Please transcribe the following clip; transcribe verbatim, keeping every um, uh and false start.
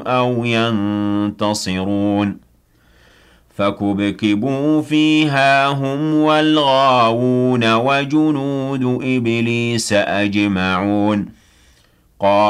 أَوْ يَنتَصِرُونَ فَكُبْكِبُوا فِيهَا هُمْ وَالْغَاوُونَ وَجُنُودُ إِبْلِيسَ أَجْمَعُونَ